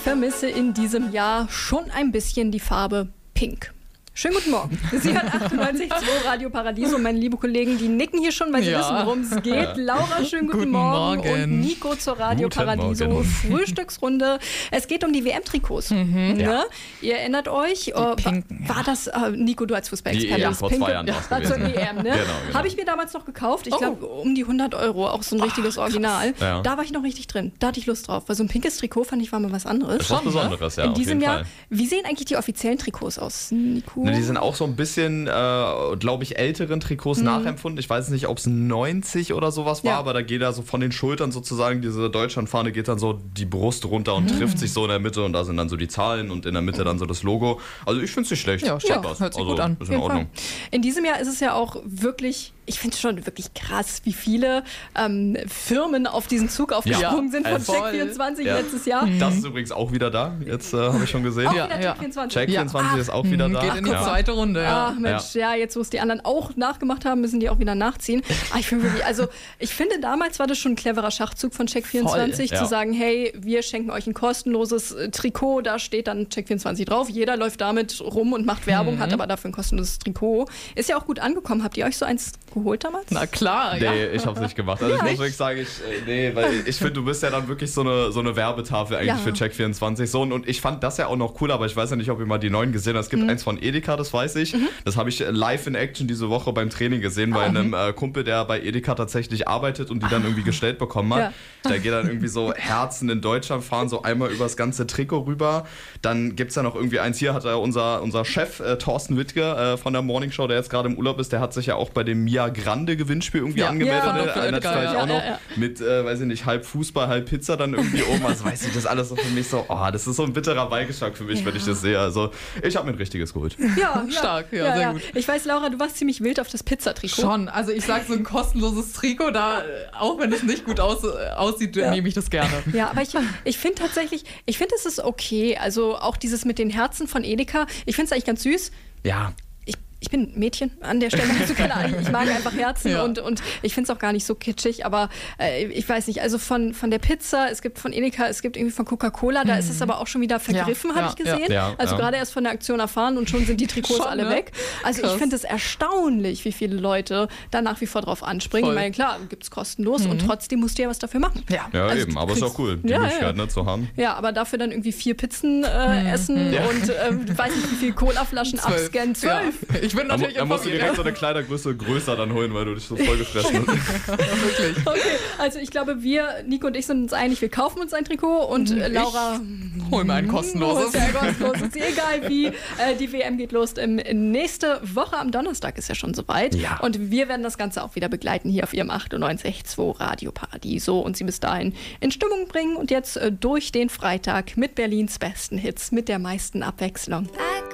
vermisse in diesem Jahr schon ein bisschen die Farbe Pink. Schönen guten Morgen. Sie hat 98,2 Radio Paradiso. Meine liebe Kollegen, die nicken hier schon, weil sie wissen, worum es geht. Laura, schönen guten Morgen. Und Nico zur Radio Paradiso. Frühstücksrunde. Es geht um die WM-Trikots. Ne? Ihr erinnert euch, war das, Nico, du als Fußballexperte. Die EM vor 2 Jahren war es zur EM, ne? Genau. Habe ich mir damals noch gekauft. Ich glaube, um die 100 €. Auch so ein richtiges Original. Ja. Da war ich noch richtig drin. Da hatte ich Lust drauf. Weil so ein pinkes Trikot fand ich war mal was anderes. Das war was Besonderes, ja. In diesem Jahr. Wie sehen eigentlich die offiziellen Trikots aus, Nico? Die sind auch so ein bisschen, glaube ich, älteren Trikots nachempfunden. Ich weiß nicht, ob es 90 oder sowas war, aber da geht da so von den Schultern sozusagen, diese Deutschlandfahne geht dann so die Brust runter und trifft sich so in der Mitte und da sind dann so die Zahlen und in der Mitte dann so das Logo. Also ich finde es nicht schlecht. Ja, hört sich gut an. Ist in Ordnung. In diesem Jahr ist es ja auch wirklich, ich finde es schon wirklich krass, wie viele Firmen auf diesen Zug aufgesprungen sind von Check24 letztes Jahr. Das ist übrigens auch wieder da. Jetzt habe ich schon gesehen. Auch wieder Check24. Check24 ist auch wieder da. Geht in die zweite Runde. Ach Mensch, jetzt wo es die anderen auch nachgemacht haben, müssen die auch wieder nachziehen. Ich finde damals war das schon ein cleverer Schachzug von Check24 zu sagen, hey, wir schenken euch ein kostenloses Trikot, da steht dann Check24 drauf. Jeder läuft damit rum und macht Werbung, hat aber dafür ein kostenloses Trikot. Ist ja auch gut angekommen. Habt ihr euch so eins geholt damals? Na klar, Nee, ich habe es nicht gemacht. Also ich muss wirklich sagen, weil ich finde, du bist ja dann wirklich so eine Werbetafel eigentlich für Check24. So, und ich fand das ja auch noch cool, aber ich weiß ja nicht, ob ihr mal die neuen gesehen habt. Es gibt eins von Edeka, das weiß ich. Das habe ich live in Action diese Woche beim Training gesehen, bei einem Kumpel, der bei Edeka tatsächlich arbeitet und die dann irgendwie gestellt bekommen hat. Ja. Der geht dann irgendwie so Herzen in Deutschland fahren, so einmal übers ganze Trikot rüber. Dann gibt es ja noch irgendwie eins, hier hat unser Chef Thorsten Wittke von der Morning Show, der jetzt gerade im Urlaub ist, der hat sich ja auch bei dem Mia Grande Gewinnspiel irgendwie angemeldet. Auch noch mit, weiß ich nicht, halb Fußball, halb Pizza dann irgendwie oben. Also weiß ich, das alles so für mich so, das ist so ein bitterer Beigeschmack für mich, wenn ich das sehe. Also ich habe mir ein richtiges geholt. Ja, stark, sehr gut. Ich weiß, Laura, du warst ziemlich wild auf das Pizzatrikot. Schon, also ich sag so ein kostenloses Trikot, da, auch wenn es nicht gut aussieht, nehme ich das gerne. Ja, aber ich finde tatsächlich, es ist okay. Also auch dieses mit den Herzen von Edeka, ich finde es eigentlich ganz süß. Ja. Ich bin Mädchen an der Stelle, also keine Ahnung, ich mag einfach Herzen und ich finde es auch gar nicht so kitschig, aber ich weiß nicht, also von der Pizza, es gibt von Edeka, es gibt irgendwie von Coca-Cola, da ist es aber auch schon wieder vergriffen, habe ich gesehen. Also gerade erst von der Aktion erfahren und schon sind die Trikots alle weg. Also ich finde es erstaunlich, wie viele Leute da nach wie vor drauf anspringen. Ich meine, klar, gibt es kostenlos und trotzdem musst du ja was dafür machen. Ja also eben, aber ist auch cool, die Möglichkeit zu haben. Ja, aber dafür dann irgendwie 4 Pizzen essen und weiß nicht, wie viele Colaflaschen abscannen, 12. Ich bin natürlich da musst du direkt so eine Kleidergröße größer dann holen, weil du dich so voll gefressen hast. Wirklich. Okay, also ich glaube, Nico und ich sind uns einig, wir kaufen uns ein Trikot und Laura hol mir ein kostenloses. Egal wie. Die WM geht los nächste Woche am Donnerstag ist ja schon soweit. Ja. Und wir werden das Ganze auch wieder begleiten hier auf ihrem 98,2 Radio Paradiso und sie bis dahin in Stimmung bringen und jetzt durch den Freitag mit Berlins besten Hits, mit der meisten Abwechslung.